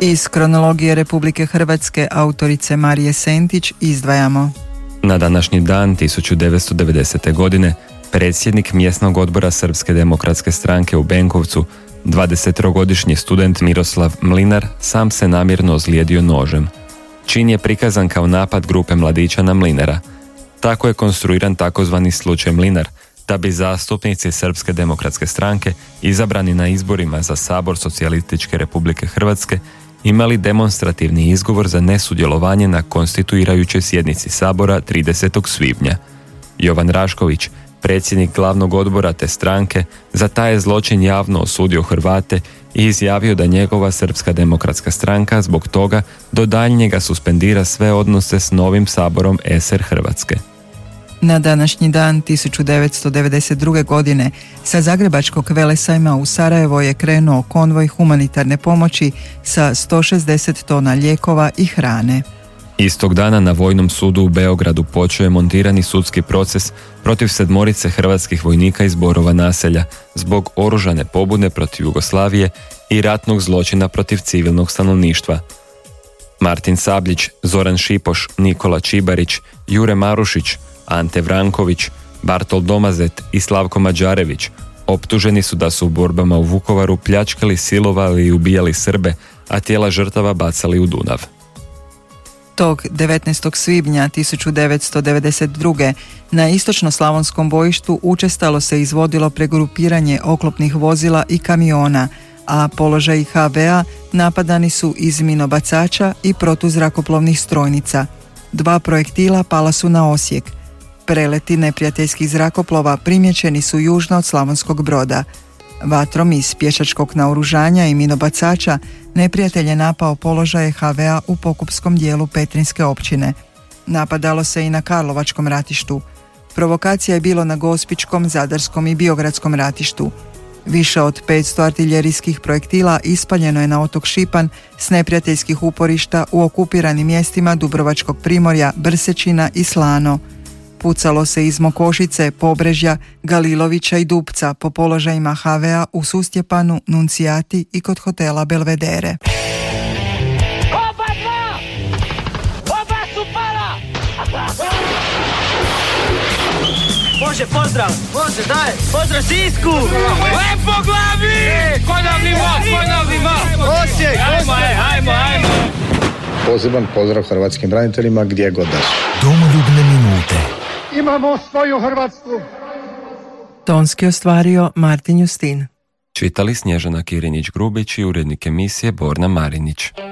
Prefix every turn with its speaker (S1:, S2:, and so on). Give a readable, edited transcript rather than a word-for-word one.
S1: Iz kronologije Republike Hrvatske autorice Marije Sentić izdvajamo.
S2: Na današnji dan 1990. godine predsjednik mjesnog odbora Srpske demokratske stranke u Benkovcu, 23-godišnji student Miroslav Mlinar, sam se namjerno ozlijedio nožem. Čin je prikazan kao napad grupe mladića na Mlinara. Tako je konstruiran takozvani slučaj Mlinar, da bi zastupnici Srpske demokratske stranke izabrani na izborima za Sabor Socijalističke Republike Hrvatske imali demonstrativni izgovor za nesudjelovanje na konstituirajućoj sjednici Sabora 30. svibnja. Jovan Rašković, predsjednik glavnog odbora te stranke, za taj je zločin javno osudio Hrvate i izjavio da njegova Srpska demokratska stranka zbog toga do daljnjega suspendira sve odnose s novim Saborom SR Hrvatske.
S1: Na današnji dan 1992. godine sa Zagrebačkog velesajma u Sarajevo je krenuo konvoj humanitarne pomoći sa 160 tona lijekova i hrane.
S2: Istog dana na Vojnom sudu u Beogradu počeo je montirani sudski proces protiv 7 hrvatskih vojnika iz Borova naselja zbog oružane pobune protiv Jugoslavije i ratnog zločina protiv civilnog stanovništva. Martin Sabljić, Zoran Šipoš, Nikola Čibarić, Jure Marušić, Ante Vranković, Bartol Domazet i Slavko Mađarević optuženi su da su u borbama u Vukovaru pljačkali, silovali i ubijali Srbe, a tijela žrtava bacali u Dunav.
S1: Tog 19. svibnja 1992. na istočno-slavonskom bojištu učestalo se izvodilo pregrupiranje oklopnih vozila i kamiona, a položaji HV-a napadani su iz minobacača i protuzrakoplovnih strojnica. 2 projektila pala su na Osijek. Preleti neprijateljskih zrakoplova primjećeni su južno od Slavonskog Broda. Vatrom iz pješačkog naoružanja i minobacača neprijatelj je napao položaje HV-a u Pokupskom dijelu Petrinjske općine. Napadalo se i na Karlovačkom ratištu. Provokacija je bilo na Gospićkom, Zadarskom i Biogradskom ratištu. Više od 500 artiljerijskih projektila ispaljeno je na otok Šipan s neprijateljskih uporišta u okupiranim mjestima Dubrovačkog primorja, Brsečina i Slano. Pucalo se iz Mokošice, Pobrežja, Galilovića i Dupca po položajima HV-a u Sustjepanu, Nuncijati i kod hotela Belvedere.
S3: Oba dva! Oba su pala! Može, pozdrav! Može, daj! Pozdrav Sisku! Lepo glavi! Konavni val! Osijek! Ajmo!
S4: Poseban pozdrav hrvatskim braniteljima gdje god da su.
S5: Domoljubne minute.
S6: Imamo svoju Hrvatsku.
S1: Tonski ostvario Martin Justin.
S2: Čitali Snježana Kirinjić-Grubić i urednik emisije Borna Marinić.